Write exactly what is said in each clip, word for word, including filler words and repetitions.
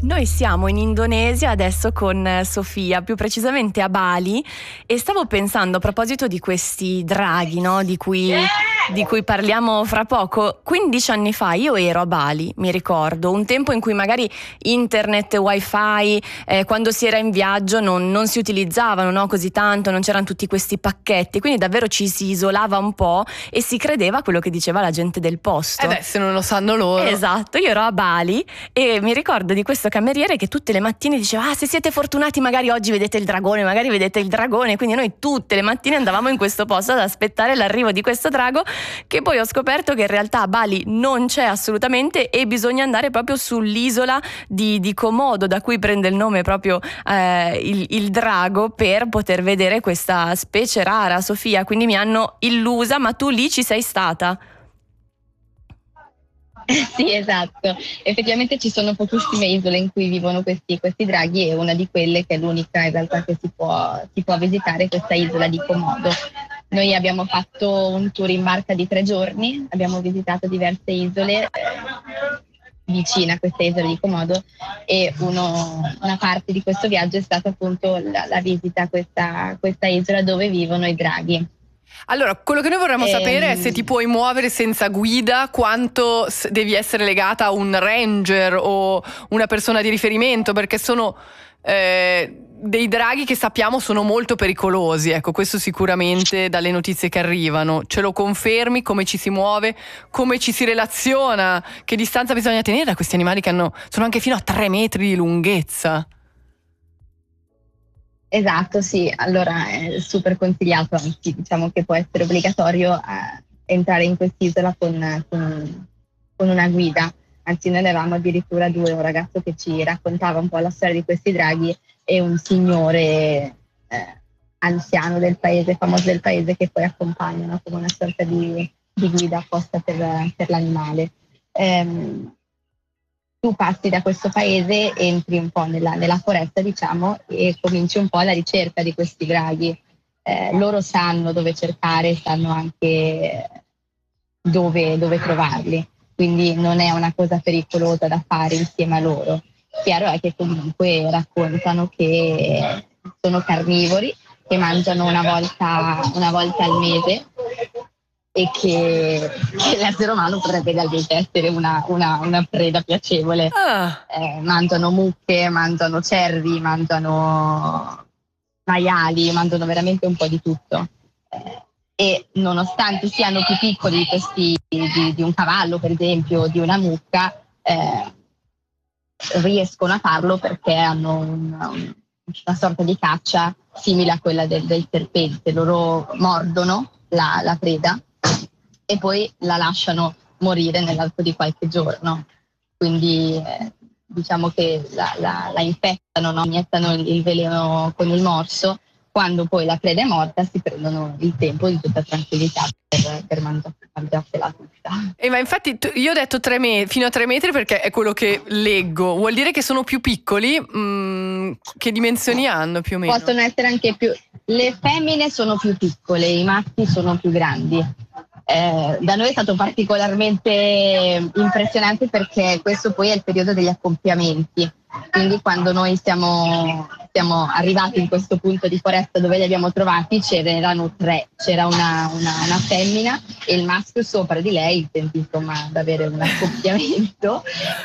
Noi siamo in Indonesia adesso con Sofia, più precisamente a Bali, e stavo pensando a proposito di questi draghi, no? Di cui, di cui parliamo fra poco. quindici anni fa io ero a Bali, mi ricordo, un tempo in cui magari internet, wifi, eh, quando si era in viaggio non, non si utilizzavano, no? Così tanto, non c'erano tutti questi pacchetti, quindi davvero ci si isolava un po' e si credeva a quello che diceva la gente del posto. Eh beh, se non lo sanno loro. Esatto, io ero a Bali e mi ricordo di questo cameriere che tutte le mattine diceva: ah, se siete fortunati magari oggi vedete il dragone, magari vedete il dragone. Quindi noi tutte le mattine andavamo in questo posto ad aspettare l'arrivo di questo drago, che poi ho scoperto che in realtà a Bali non c'è assolutamente e bisogna andare proprio sull'isola di, di Komodo, da cui prende il nome proprio eh, il, il drago, per poter vedere questa specie rara, Sofia. Quindi mi hanno illusa, ma tu lì ci sei stata? Sì, esatto. Effettivamente ci sono pochissime isole in cui vivono questi, questi draghi, e una di quelle, che è l'unica in realtà che si può, si può visitare, è questa isola di Komodo. Noi abbiamo fatto un tour in barca di tre giorni, abbiamo visitato diverse isole eh, vicine a questa isola di Komodo, e uno, una parte di questo viaggio è stata appunto la, la visita a questa, questa isola dove vivono i draghi. Allora, quello che noi vorremmo Ehm... sapere è se ti puoi muovere senza guida, quanto devi essere legata a un ranger o una persona di riferimento, perché sono eh, dei draghi che sappiamo sono molto pericolosi. Ecco, questo sicuramente dalle notizie che arrivano. Ce lo confermi? Come ci si muove? Come ci si relaziona? Che distanza bisogna tenere da questi animali che hanno, sono anche fino a tre metri di lunghezza? Esatto, sì, allora è super consigliato, anzi diciamo che può essere obbligatorio eh, entrare in quest'isola con, con, con una guida. Anzi, noi ne avevamo addirittura due, un ragazzo che ci raccontava un po' la storia di questi draghi e un signore eh, anziano del paese, famoso del paese, che poi accompagnano come una sorta di, di guida apposta per, per l'animale. Ehm, Tu passi da questo paese, entri un po' nella, nella foresta, diciamo, e cominci un po' la ricerca di questi draghi. Eh, loro sanno dove cercare, sanno anche dove, dove trovarli, quindi non è una cosa pericolosa da fare insieme a loro. Chiaro è che comunque raccontano che sono carnivori, che mangiano una volta, una volta al mese, e che, che l'essere umano potrebbe realmente essere una, una, una preda piacevole. Ah. Eh, mangiano mucche, mangiano cervi, mangiano maiali, mangiano veramente un po' di tutto. Eh, e nonostante siano più piccoli di, questi, di, di un cavallo, per esempio, o di una mucca, eh, riescono a farlo perché hanno una, una sorta di caccia simile a quella del, del serpente. Loro mordono la, la preda e poi la lasciano morire nell'arco di qualche giorno. Quindi eh, diciamo che la, la, la infettano, no? Iniettano il, il veleno con il morso. Quando poi la preda è morta si prendono il tempo di tutta tranquillità per, per mangiarsela tutta. E ma infatti tu, io ho detto tre me- fino a tre metri perché è quello che leggo. Vuol dire che sono più piccoli? Mm, che dimensioni hanno più o meno? Possono essere anche più... Le femmine sono più piccole, i maschi sono più grandi. Eh, da noi è stato particolarmente impressionante perché questo poi è il periodo degli accoppiamenti, quindi quando noi siamo, siamo arrivati in questo punto di foresta dove li abbiamo trovati c'erano tre, c'era una, una, una femmina e il maschio sopra di lei, senti insomma ad avere un accoppiamento,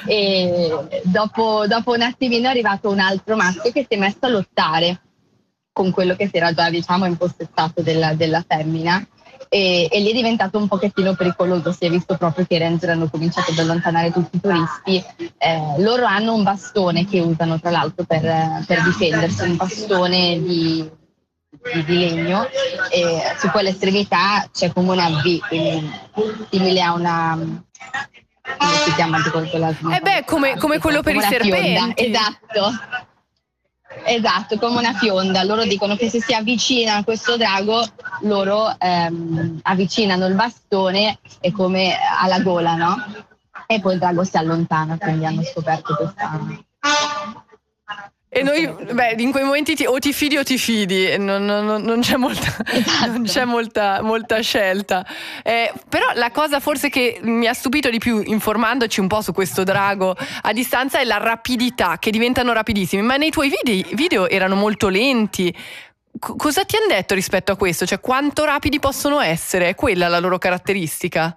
e dopo, dopo un attimino è arrivato un altro maschio che si è messo a lottare con quello che si era già diciamo impossessato della, della femmina. E, e lì è diventato un pochettino pericoloso, si è visto proprio che i ranger hanno cominciato ad allontanare tutti i turisti. Eh, loro hanno un bastone che usano tra l'altro per, per difendersi, un bastone di, di, di legno, e su quell'estremità c'è come una V, quindi simile a una... come si chiama? Quella, eh beh, come, come quello per i serpenti. Esatto. Esatto, come una fionda. Loro dicono che se si avvicina a questo drago, loro ehm, avvicinano il bastone e come alla gola, no? E poi il drago si allontana, quindi hanno scoperto questa, E noi, beh, in quei momenti ti, o ti fidi o ti fidi, non, non, non c'è molta, esatto. non c'è molta, molta scelta. Eh, però la cosa forse che mi ha stupito di più, informandoci un po' su questo drago a distanza, è la rapidità, che diventano rapidissimi. Ma nei tuoi video, video erano molto lenti. C- cosa ti hanno detto rispetto a questo? Cioè, quanto rapidi possono essere? È quella la loro caratteristica?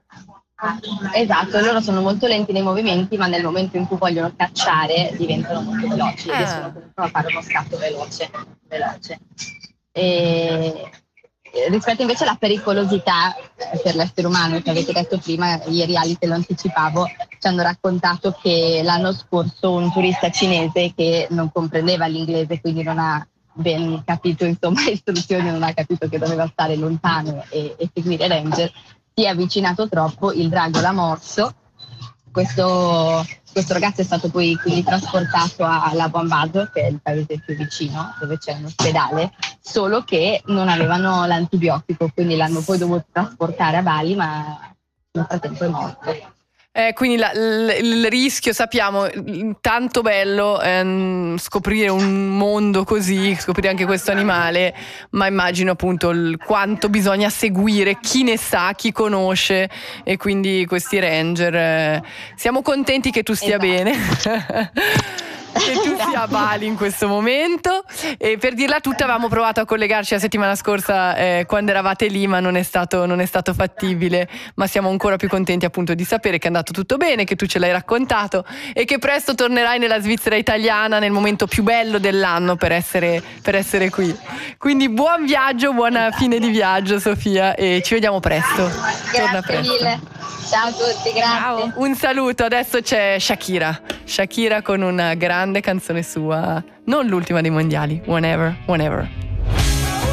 Esatto, loro sono molto lenti nei movimenti, ma nel momento in cui vogliono cacciare diventano molto veloci, ah. e riescono comunque a fare uno scatto veloce. veloce. E rispetto invece alla pericolosità per l'essere umano che avete detto prima, ieri Ali te lo anticipavo, ci hanno raccontato che l'anno scorso un turista cinese che non comprendeva l'inglese, quindi non ha ben capito insomma le istruzioni, non ha capito che doveva stare lontano e, e seguire ranger, si è avvicinato troppo, il drago l'ha morso. Questo, questo ragazzo è stato poi quindi trasportato a Labuan-Bajo, che è il paese più vicino, dove c'è un ospedale, solo che non avevano l'antibiotico, quindi l'hanno poi dovuto trasportare a Bali, ma nel frattempo è morto. Eh, quindi la, l, il rischio, sappiamo, tanto bello ehm, scoprire un mondo così, scoprire anche questo animale, ma immagino appunto il, quanto bisogna seguire, chi ne sa, chi conosce, e quindi questi ranger. Eh, siamo contenti che tu stia esatto. bene. Che tu sia a Bali in questo momento. E per dirla tutta, avevamo provato a collegarci la settimana scorsa eh, quando eravate lì, ma non è stato non è stato fattibile. Ma siamo ancora più contenti appunto di sapere che è andato tutto bene, che tu ce l'hai raccontato e che presto tornerai nella Svizzera italiana nel momento più bello dell'anno per essere, per essere qui. Quindi buon viaggio, buona fine di viaggio Sofia, e ci vediamo presto. Grazie Torna presto. mille. Ciao a tutti, grazie. Ciao. Un saluto, adesso c'è Shakira. Shakira con una grande canzone sua, non l'ultima dei mondiali, Whenever, Whenever.